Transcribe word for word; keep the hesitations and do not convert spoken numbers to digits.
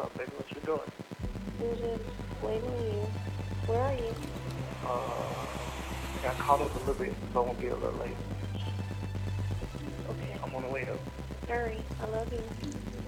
up, baby? What you doing? I'm just waiting on you. Where are you? Uh, I got caught up a little bit, so I won't be a little late. Okay. I'm on the way though. Hurry. I love you.